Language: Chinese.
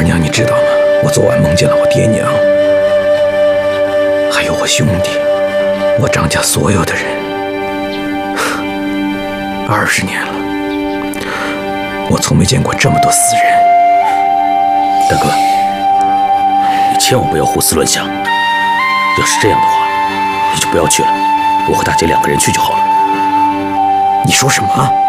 二娘，你知道吗？我昨晚梦见了我爹娘，还有我兄弟，我张家所有的人。20年了，我从没见过这么多死人。 大哥，你千万不要胡思乱想。要是这样的话，你就不要去了，我和大姐2个人去就好了。 你说什么？